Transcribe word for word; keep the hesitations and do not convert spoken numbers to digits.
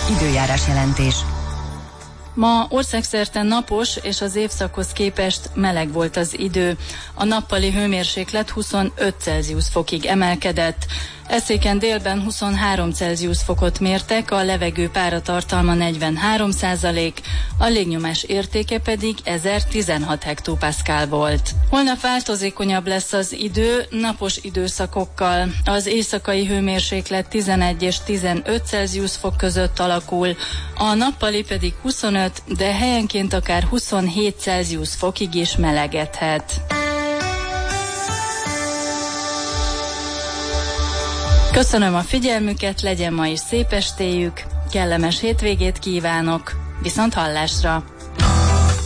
Időjárás jelentés. Ma országszerte napos és az évszakhoz képest meleg volt az idő. A nappali hőmérséklet huszonöt Celsius fokig emelkedett. Eszéken délben huszonhárom Celsius fokot mértek, a levegő páratartalma negyvenhárom százalék, a légnyomás értéke pedig ezertizenhat hektopaszkál volt. Holnap változékonyabb lesz az idő, napos időszakokkal. Az éjszakai hőmérséklet tizenegy és tizenöt Celsius fok között alakul, a nappali pedig huszonöt, de helyenként akár huszonhét Celsius fokig is melegedhet. Köszönöm a figyelmüket, legyen ma is szép estéjük, kellemes hétvégét kívánok, viszont hallásra!